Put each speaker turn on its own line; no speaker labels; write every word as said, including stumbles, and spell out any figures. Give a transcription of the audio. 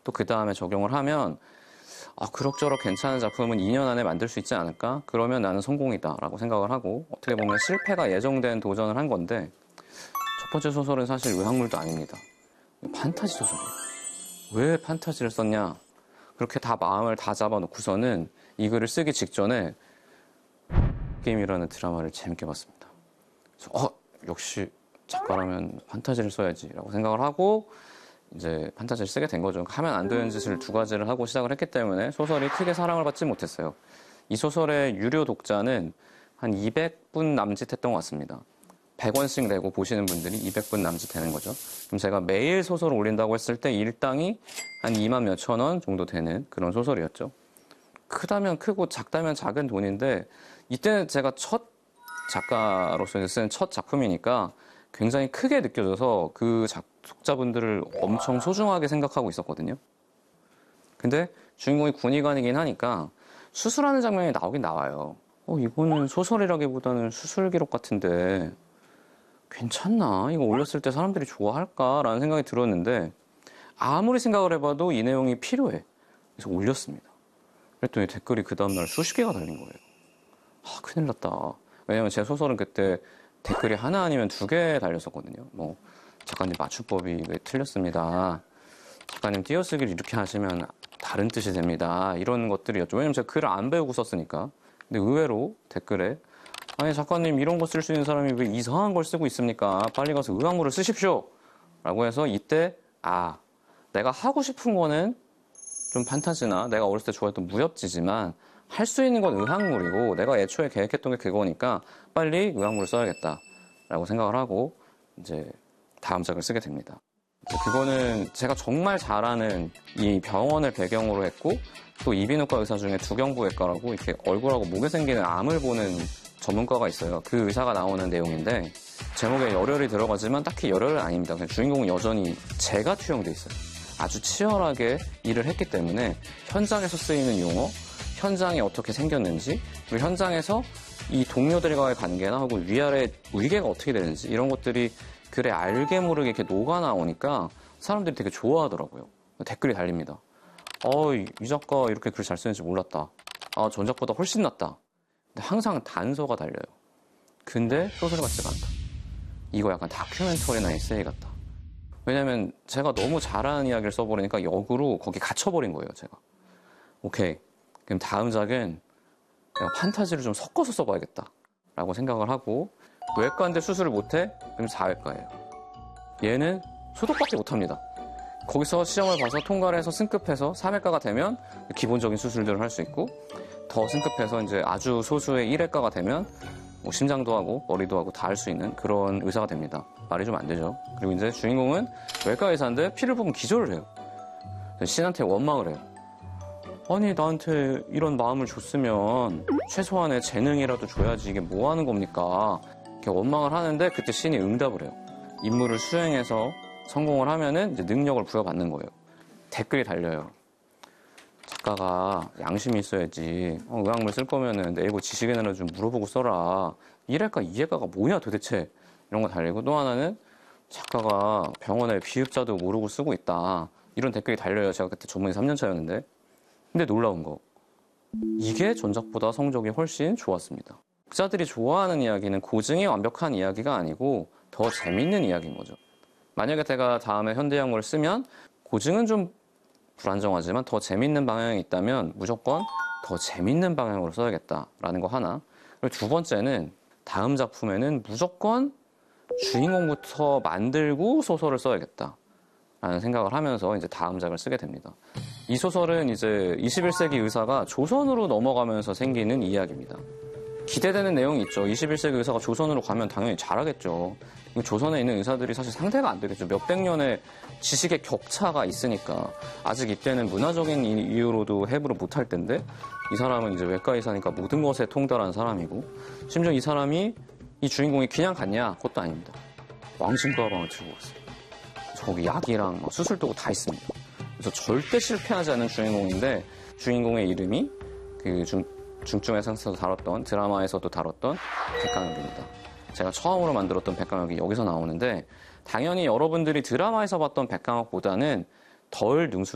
또 그 다음에 적용을 하면 아, 그럭저럭 괜찮은 작품은 이 년 안에 만들 수 있지 않을까? 그러면 나는 성공이다라고 생각을 하고 어떻게 보면 실패가 예정된 도전을 한 건데 첫 번째 소설은 사실 의학물도 아닙니다. 판타지 소설이에요. 왜 판타지를 썼냐? 그렇게 다 마음을 다 잡아놓고서는 이 글을 쓰기 직전에 게임이라는 드라마를 재밌게 봤습니다. 그래서 어, 역시 작가라면 판타지를 써야지라고 생각을 하고 이제 판타지를 쓰게 된 거죠. 하면 안 되는 짓을 두 가지를 하고 시작을 했기 때문에 소설이 크게 사랑을 받지 못했어요. 이 소설의 유료 독자는 한 이백 분 남짓 했던 것 같습니다. 백 원씩 내고 보시는 분들이 이백 분 남짓 되는 거죠. 그럼 제가 매일 소설을 올린다고 했을 때 일당이 한 이만 몇천 원 정도 되는 그런 소설이었죠. 크다면 크고 작다면 작은 돈인데 이때는 제가 첫 작가로서 쓴 첫 작품이니까 굉장히 크게 느껴져서 그 작, 독자분들을 엄청 소중하게 생각하고 있었거든요. 근데 주인공이 군의관이긴 하니까 수술하는 장면이 나오긴 나와요. 어, 이거는 소설이라기보다는 수술 기록 같은데 괜찮나? 이거 올렸을 때 사람들이 좋아할까라는 생각이 들었는데 아무리 생각을 해봐도 이 내용이 필요해. 그래서 올렸습니다. 그랬더니 댓글이 그 다음날 수십 개가 달린 거예요. 아, 큰일 났다. 왜냐면 제 소설은 그때 댓글이 하나 아니면 두 개 달렸었거든요. 뭐 작가님 맞춤법이 왜 틀렸습니다. 작가님 띄어쓰기를 이렇게 하시면 다른 뜻이 됩니다. 이런 것들이었죠. 왜냐면 제가 글을 안 배우고 썼으니까. 근데 의외로 댓글에 아니 작가님 이런 거 쓸 수 있는 사람이 왜 이상한 걸 쓰고 있습니까? 빨리 가서 의학물을 쓰십시오. 라고 해서 이때 아 내가 하고 싶은 거는 좀 판타지나 내가 어렸을 때 좋아했던 무협지지만 할 수 있는 건 의학물이고 내가 애초에 계획했던 게 그거니까 빨리 의학물을 써야겠다 라고 생각을 하고 이제 다음 작을 쓰게 됩니다. 그거는 제가 정말 잘 아는 이 병원을 배경으로 했고 또 이비인후과 의사 중에 두경부외과라고 이렇게 얼굴하고 목에 생기는 암을 보는 전문가가 있어요. 그 의사가 나오는 내용인데 제목에 열혈이 들어가지만 딱히 열혈은 아닙니다. 그냥 주인공은 여전히 재가 투영돼 있어요. 아주 치열하게 일을 했기 때문에 현장에서 쓰이는 용어, 현장이 어떻게 생겼는지, 그리고 현장에서 이 동료들과의 관계나 혹은 위아래 위계가 어떻게 되는지 이런 것들이 글에 알게 모르게 이렇게 녹아 나오니까 사람들이 되게 좋아하더라고요. 댓글이 달립니다. 어, 이 작가 이렇게 글 잘 쓰는지 몰랐다. 아, 전작보다 훨씬 낫다. 근데 항상 단서가 달려요. 근데 소설 같지가 않다. 이거 약간 다큐멘터리나 에세이 같다. 왜냐면 제가 너무 잘하는 이야기를 써버리니까 역으로 거기 갇혀버린 거예요, 제가. 오케이. 그럼 다음 작은 내가 판타지를 좀 섞어서 써봐야겠다. 라고 생각을 하고 외과인데 수술을 못해? 그럼 사외과예요. 얘는 소독밖에 못합니다. 거기서 시험을 봐서 통과를 해서 승급해서 삼외과가 되면 기본적인 수술들을 할 수 있고 더 승급해서 이제 아주 소수의 일외과가 되면 뭐 심장도 하고 머리도 하고 다 할 수 있는 그런 의사가 됩니다. 말이 좀 안 되죠. 그리고 이제 주인공은 외과 의사인데 피를 부으면 기절을 해요. 신한테 원망을 해요. 아니 나한테 이런 마음을 줬으면 최소한의 재능이라도 줘야지 이게 뭐 하는 겁니까? 이렇게 원망을 하는데 그때 신이 응답을 해요. 임무를 수행해서 성공을 하면은 이제 능력을 부여받는 거예요. 댓글이 달려요. 작가가 양심이 있어야지. 어, 의학물 쓸 거면은 네이버 지식인으로 좀 물어보고 써라. 일외과, 이외과가 뭐냐 도대체. 이런 거 달리고 또 하나는 작가가 병원에 비읍자도 모르고 쓰고 있다. 이런 댓글이 달려요. 제가 그때 전문의 삼 년 차였는데. 근데 놀라운 거. 이게 전작보다 성적이 훨씬 좋았습니다. 독자들이 좋아하는 이야기는 고증이 완벽한 이야기가 아니고 더 재밌는 이야기인 거죠. 만약에 제가 다음에 현대의학물을 쓰면 고증은 좀 불안정하지만 더 재밌는 방향이 있다면 무조건 더 재밌는 방향으로 써야겠다라는 거 하나. 그리고 두 번째는 다음 작품에는 무조건 주인공부터 만들고 소설을 써야겠다라는 생각을 하면서 이제 다음 작을 쓰게 됩니다. 이 소설은 이제 이십일 세기 의사가 조선으로 넘어가면서 생기는 이야기입니다. 기대되는 내용이 있죠. 이십일 세기 의사가 조선으로 가면 당연히 잘하겠죠. 조선에 있는 의사들이 사실 상대가 안 되겠죠. 몇백 년의 지식의 격차가 있으니까. 아직 이때는 문화적인 이유로도 해부를 못할 텐데 이 사람은 이제 외과 의사니까 모든 것에 통달한 사람이고 심지어 이 사람이 이 주인공이 그냥 갔냐? 그것도 아닙니다. 왕신도 가방을 들고 갔어요. 거기 약이랑 막 수술도구 다 있습니다. 그래서 절대 실패하지 않는 주인공인데 주인공의 이름이 그 중, 중증외상에서도 다뤘던 드라마에서도 다뤘던 백강혁입니다. 제가 처음으로 만들었던 백강혁이 여기서 나오는데 당연히 여러분들이 드라마에서 봤던 백강혁보다는 덜 능수